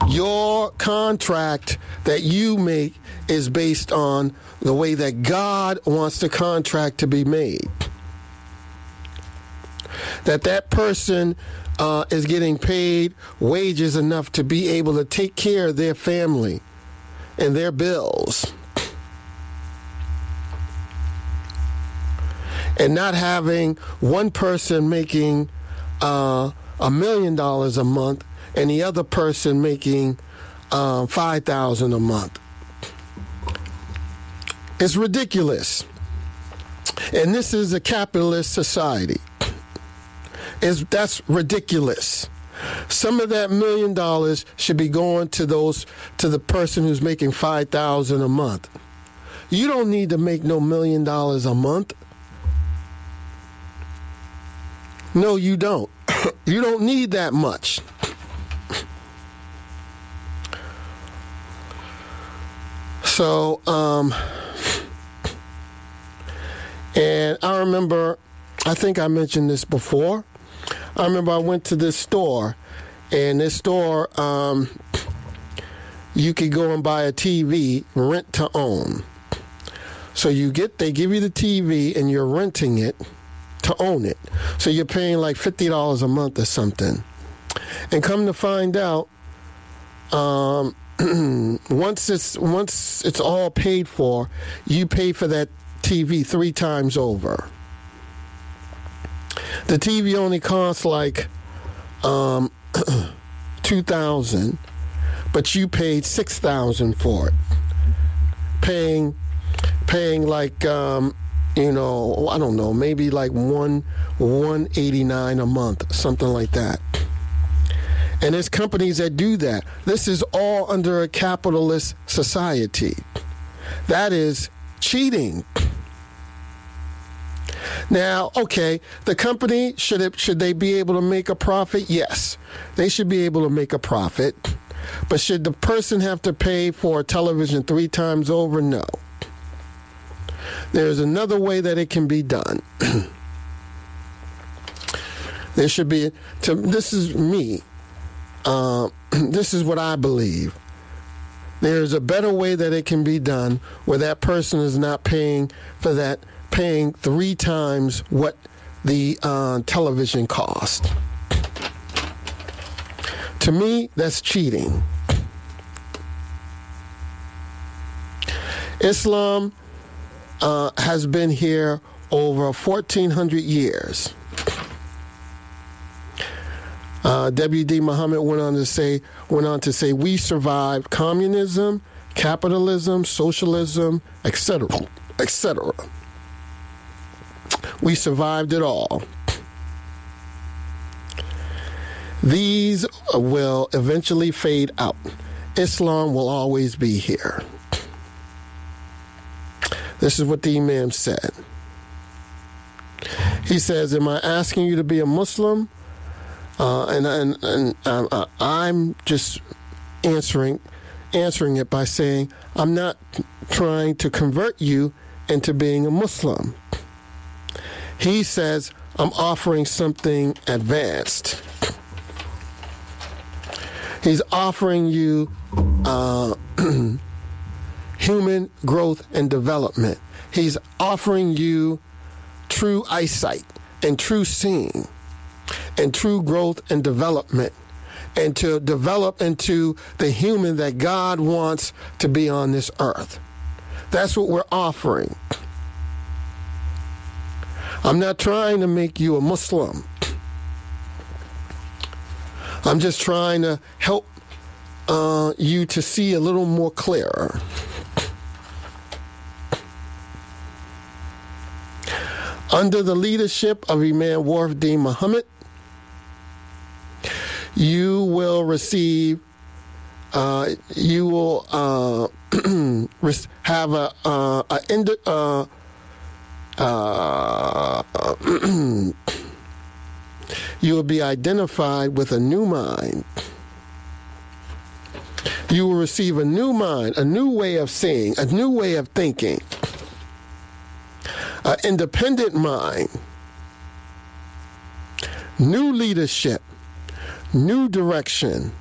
Your contract that you make is based on the way that God wants the contract to be made. That person is getting paid wages enough to be able to take care of their family and their bills. And not having one person making $1 million a month and the other person making $5,000 a month. It's ridiculous. And this is a capitalist society. That's ridiculous. Some of that $1 million should be going to the person who's making $5,000 a month. You don't need to make no $1 million a month. No, you don't. You don't need that much. So, and I remember, I think I mentioned this before. I remember I went to this store, and this store, you could go and buy a TV, rent to own. So they give you the TV, and you're renting it to own it. So you're paying like $50 a month or something. And come to find out, once it's all paid for, you pay for that TV 3 times over. The TV only costs like $2,000, but you paid $6,000 for it. Paying like I don't know, maybe like $189 a month, something like that. And there's companies that do that. This is all under a capitalist society. That is cheating. Now, okay, the company, should they be able to make a profit? Yes, they should be able to make a profit. But should the person have to pay for a television 3 times over? No. There's another way that it can be done. There should be, this is me. This is what I believe. There's a better way that it can be done where that person is not paying for that, paying 3 times what the television cost. To me, that's cheating. Islam has been here over 1,400 years. W.D. Muhammad went on to say, we survived communism, capitalism, socialism, etc., etc. We survived it all. These will eventually fade out. Islam will always be here. This is what the Imam said. He says, am I asking you to be a Muslim? And I'm just answering it by saying, I'm not trying to convert you into being a Muslim. He says, I'm offering something advanced. He's offering you human growth and development. He's offering you true eyesight and true seeing and true growth and development, and to develop into the human that God wants to be on this earth. That's what we're offering. I'm not trying to make you a Muslim. I'm just trying to help you to see a little more clearer. Under the leadership of Imam Wafdi Muhammad, you will receive, you will have you will be identified with a new mind. You will receive a new mind, a new way of seeing, a new way of thinking, an independent mind, new leadership, new direction,